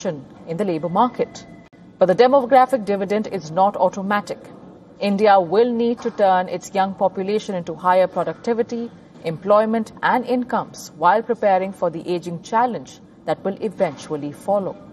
in the labour market. But the demographic dividend is not automatic. India will need to turn its young population into higher productivity, employment and incomes while preparing for the ageing challenge that will eventually follow.